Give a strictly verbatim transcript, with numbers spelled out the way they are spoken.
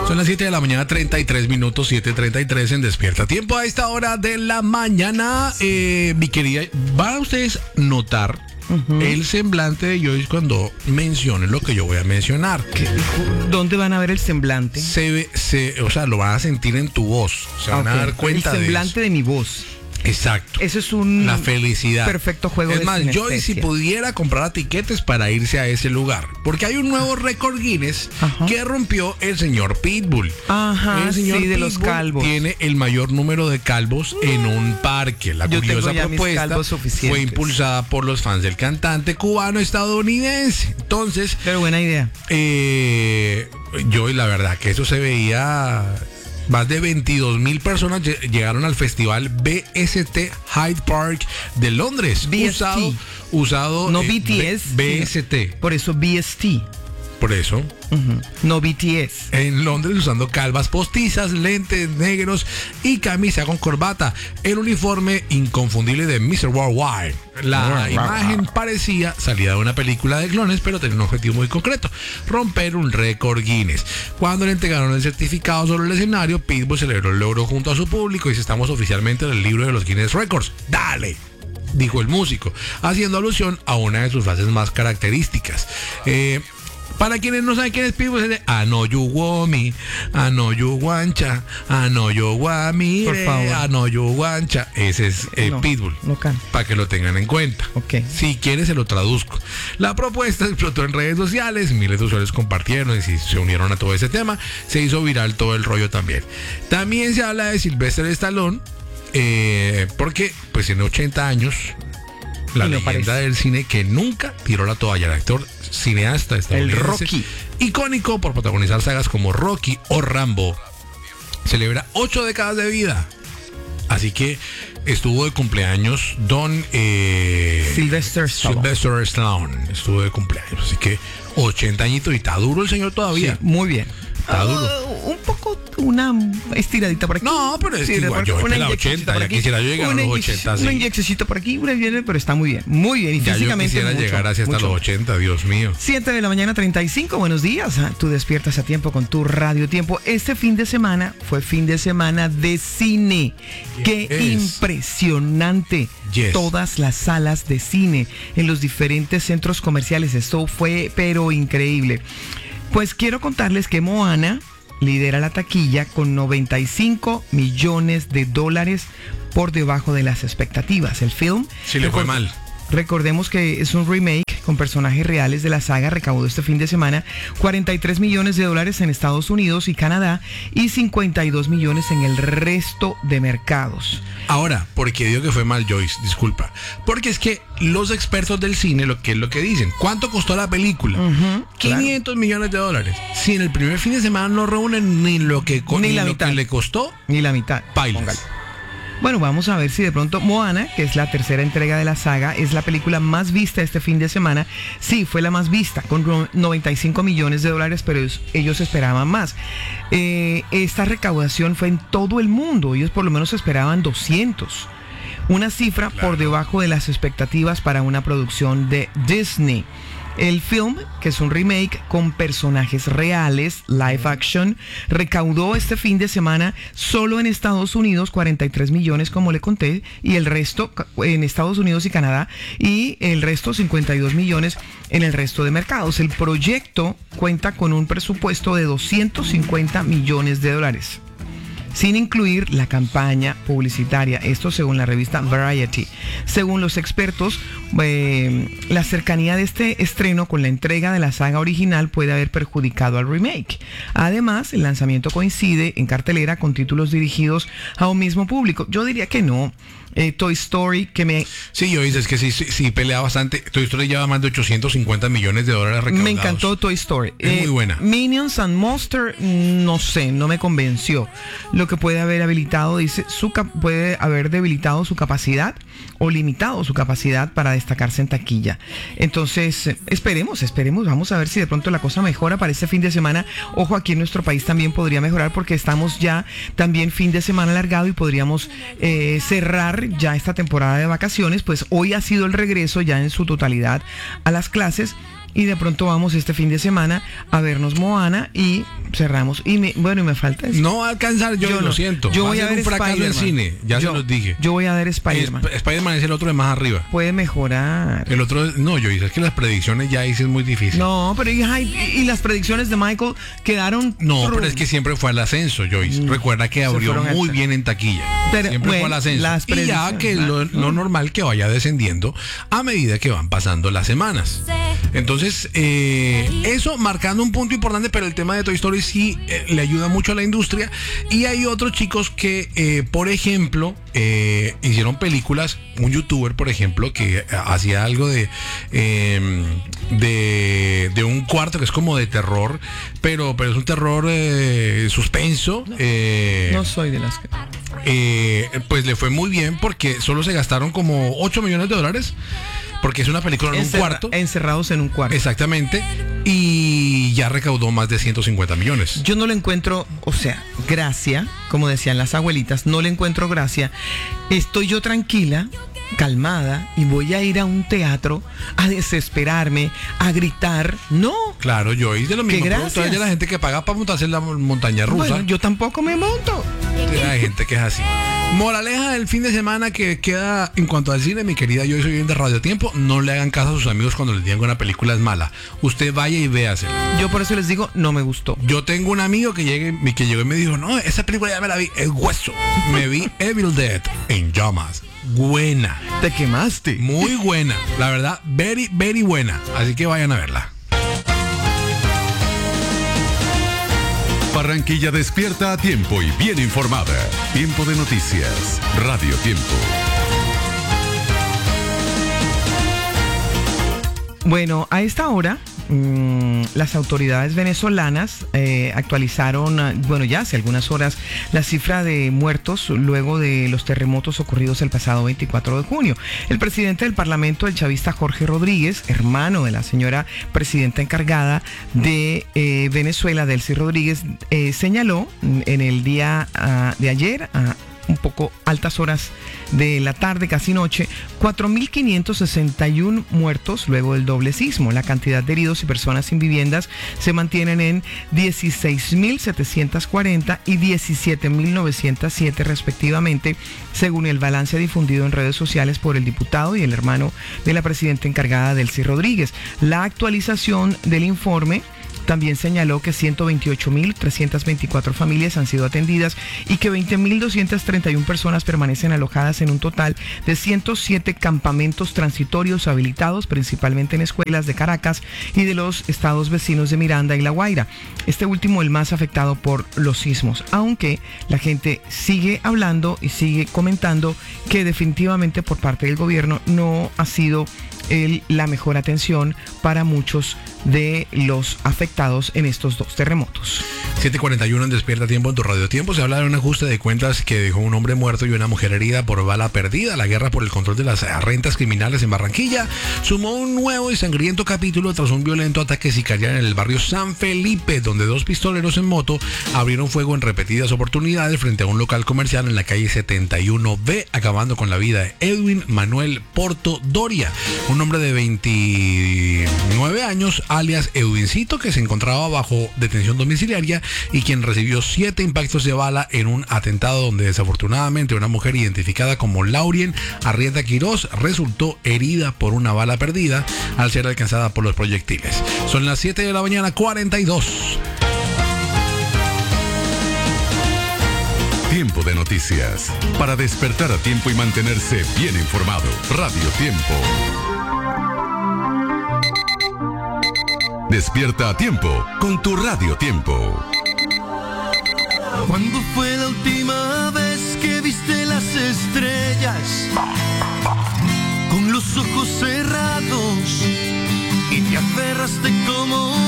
Son las siete de la mañana, treinta y tres minutos, siete treinta y tres en Despierta Tiempo. A esta hora de la mañana, eh, mi querida, van a ustedes notar uh-huh. el semblante de Joyce cuando mencione lo que yo voy a mencionar. ¿Qué? ¿Dónde van a ver el semblante? Se ve, se, o sea, lo van a sentir en tu voz. Se van okay. a dar cuenta el semblante de, de mi voz. Exacto. Eso es un la felicidad. Perfecto juego es de más, sinestesia. Joyce, si pudiera comprar tiquetes para irse a ese lugar, porque hay un nuevo récord Guinness Ajá. que rompió el señor Pitbull. Ajá, el señor sí, de Pitbull los calvos. Tiene el mayor número de calvos en un parque. La Yo curiosa tengo ya propuesta mis calvos suficientes. fue impulsada por los fans del cantante cubano-estadounidense. Entonces, pero buena idea. Eh, Joyce, la verdad que eso se veía. Más de veintidós mil personas llegaron al festival B S T Hyde Park de Londres. B S T. Usado, usado no eh, B T S. B S T. Por eso B S T. Por eso. Uh-huh. No B T S. En Londres usando calvas postizas, lentes negros y camisa con corbata. El uniforme inconfundible de mister Worldwide. La imagen parecía salida de una película de clones, pero tenía un objetivo muy concreto: romper un récord Guinness. Cuando le entregaron el certificado sobre el escenario, Pitbull celebró el logro junto a su público y dice: estamos oficialmente en el libro de los Guinness Records. ¡Dale!, dijo el músico, haciendo alusión a una de sus frases más características. Eh... Para quienes no saben quién es Pitbull, es de I know you want me, I know you wancha, I know you want me, por favor. I know you wancha. Ese es eh, no, Pitbull. No para que lo tengan en cuenta. Okay. Si quieres se lo traduzco. La propuesta explotó en redes sociales, miles de usuarios compartieron y se unieron a todo ese tema. Se hizo viral todo el rollo también. También se habla de Sylvester Stallone, eh, porque pues tiene ochenta años. La leyenda parece. del cine que nunca tiró la toalla. El actor cineasta estadounidense, el Rocky, icónico por protagonizar sagas como Rocky o Rambo, celebra ocho décadas de vida. Así que estuvo de cumpleaños Don eh, Sylvester Stallone. Sylvester Stallone estuvo de cumpleaños. Así que ochenta añitos y está duro el señor todavía. Sí, muy bien. Está duro. Uh, un poco, una estiradita por aquí. No, pero es sí, que igual yo voy a ochenta, ya quisiera yo llegar a los ochenta. Una inyeccióncita por aquí, una viene, pero está muy bien, muy bien. Y ya físicamente yo quisiera mucho, llegar hacia hasta mucho. los ochenta, Dios mío. siete de la mañana, treinta y cinco, buenos días. Tú despiertas a tiempo con tu Radio Tiempo. Este fin de semana fue fin de semana de cine. Yes. Qué impresionante. Yes. Todas las salas de cine en los diferentes centros comerciales. Esto fue, pero increíble. Pues quiero contarles que Moana lidera la taquilla con noventa y cinco millones de dólares por debajo de las expectativas. El film sí le fue mal. Recordemos que es un remake con personajes reales de la saga. Recaudó este fin de semana cuarenta y tres millones de dólares en Estados Unidos y Canadá y cincuenta y dos millones en el resto de mercados. Ahora, ¿por qué digo que fue mal, Joyce? Disculpa. Porque es que los expertos del cine, lo que es lo que dicen, ¿cuánto costó la película? Uh-huh, quinientos claro. millones de dólares. Si en el primer fin de semana no reúnen ni lo que, ni ni la lo mitad. que le costó, ni la mitad. Bailas. Bueno, vamos a ver si de pronto Moana, que es la tercera entrega de la saga, es la película más vista este fin de semana. Sí, fue la más vista, con noventa y cinco millones de dólares, pero ellos, ellos esperaban más. Eh, esta recaudación fue en todo el mundo, ellos por lo menos esperaban doscientos. Una cifra claro. por debajo de las expectativas para una producción de Disney. El film, que es un remake con personajes reales, live action, recaudó este fin de semana solo en Estados Unidos cuarenta y tres millones, como le conté, y el resto en Estados Unidos y Canadá, y el resto cincuenta y dos millones en el resto de mercados. El proyecto cuenta con un presupuesto de doscientos cincuenta millones de dólares. Sin incluir la campaña publicitaria, esto según la revista Variety. Según los expertos, eh, la cercanía de este estreno con la entrega de la saga original puede haber perjudicado al remake. Además, el lanzamiento coincide en cartelera con títulos dirigidos a un mismo público. Yo diría que no. Eh, Toy Story, que me... Sí, yo dices que sí, sí, sí, pelea bastante. Toy Story lleva más de ochocientos cincuenta millones de dólares recaudados. Me encantó Toy Story. Es eh, muy buena. Minions and Monster, no sé, no me convenció. Lo que puede haber habilitado, dice, su puede haber debilitado su capacidad o limitado su capacidad para destacarse en taquilla. Entonces, eh, esperemos, esperemos. Vamos a ver si de pronto la cosa mejora para este fin de semana. Ojo, aquí en nuestro país también podría mejorar porque estamos ya también fin de semana alargado y podríamos eh, cerrar ya esta temporada de vacaciones. Pues hoy ha sido el regreso ya en su totalidad a las clases y de pronto vamos este fin de semana a vernos Moana y cerramos. Y me, bueno, y me falta eso. No va a alcanzar, yo, yo lo no. siento. Yo va voy a a ser ver un fracaso en cine, ya yo, se los dije. Yo voy a ver Spider-Man. Sp- Spider-Man es el otro de más arriba. Puede mejorar. El otro, no, yo dice es que las predicciones ya hice es muy difícil. No, pero y, y, y las predicciones de Michael quedaron... No, pero es que siempre fue al ascenso, Joyce. Mm. Recuerda que abrió muy bien en taquilla. Pero, siempre bueno, fue al ascenso. Y ya que lo, lo normal que vaya descendiendo a medida que van pasando las semanas. Entonces, eh, eso marcando un punto importante, pero el tema de Toy Story sí eh, le ayuda mucho a la industria. Y hay otros chicos que, eh, por ejemplo, eh, hicieron películas. Un youtuber, por ejemplo, que eh, hacía algo de, eh, de de un cuarto que es como de terror, pero, pero es un terror eh, suspenso. Eh, no soy de las que... Eh, pues le fue muy bien porque solo se gastaron como ocho millones de dólares. Porque es una película en Encerra- un cuarto. Encerrados en un cuarto. Exactamente. Y ya recaudó más de ciento cincuenta millones. Yo no le encuentro, o sea, gracia, como decían las abuelitas, no le encuentro gracia. Estoy yo tranquila, calmada, y voy a ir a un teatro a desesperarme, a gritar. No. Claro, yo hice lo mismo. Pero hay la gente que paga para montarse en la montaña rusa. Bueno, yo tampoco me monto. Hay gente que es así. Moraleja del fin de semana que queda en cuanto al cine, mi querida, yo soy bien de Radio Tiempo. No le hagan caso a sus amigos cuando les digan que una película es mala. Usted vaya y véase. Yo por eso les digo, no me gustó. Yo tengo un amigo que, llegue, que llegó y me dijo, no, esa película ya me la vi, es hueso. Me vi Evil Dead en llamas. Buena. Te quemaste. Muy buena. La verdad, very, very buena. Así que vayan a verla. Barranquilla despierta a tiempo y bien informada. Tiempo de noticias. Radio Tiempo. Bueno, a esta hora mmm, las autoridades venezolanas eh, actualizaron, bueno, ya hace algunas horas, la cifra de muertos luego de los terremotos ocurridos el pasado veinticuatro de junio. El presidente del Parlamento, el chavista Jorge Rodríguez, hermano de la señora presidenta encargada de eh, Venezuela, Delcy Rodríguez, eh, señaló en el día uh, de ayer, uh, un poco altas horas de la tarde, casi noche, cuatro mil quinientos sesenta y uno muertos luego del doble sismo. La cantidad de heridos y personas sin viviendas se mantienen en dieciséis mil setecientos cuarenta y diecisiete mil novecientos siete respectivamente, según el balance difundido en redes sociales por el diputado y el hermano de la presidenta encargada, Delcy Rodríguez. La actualización del informe también señaló que ciento veintiocho mil trescientas veinticuatro familias han sido atendidas y que veinte mil doscientas treinta y una personas permanecen alojadas en un total de ciento siete campamentos transitorios habilitados principalmente en escuelas de Caracas y de los estados vecinos de Miranda y La Guaira. Este último el más afectado por los sismos, aunque la gente sigue hablando y sigue comentando que definitivamente por parte del gobierno no ha sido el, la mejor atención para muchos de los afectados en estos dos terremotos. siete cuarenta y uno en Despierta Tiempo en tu Radio Tiempo. Se habla de un ajuste de cuentas que dejó un hombre muerto y una mujer herida por bala perdida. La guerra por el control de las rentas criminales en Barranquilla sumó un nuevo y sangriento capítulo tras un violento ataque sicarial en el barrio San Felipe, donde dos pistoleros en moto abrieron fuego en repetidas oportunidades frente a un local comercial en la calle setenta y uno B, acabando con la vida de Edwin Manuel Porto Doria, un hombre de veintinueve años, alias Edwincito, que se encontraba bajo detención domiciliaria y quien recibió siete impactos de bala en un atentado donde desafortunadamente una mujer identificada como Laurien Arrieta Quirós resultó herida por una bala perdida al ser alcanzada por los proyectiles. Son las siete de la mañana, cuarenta y dos. Tiempo de noticias. Para despertar a tiempo y mantenerse bien informado. Radio Tiempo. Despierta a tiempo con tu Radio Tiempo. ¿Cuándo fue la última vez que viste las estrellas con los ojos cerrados y te aferraste como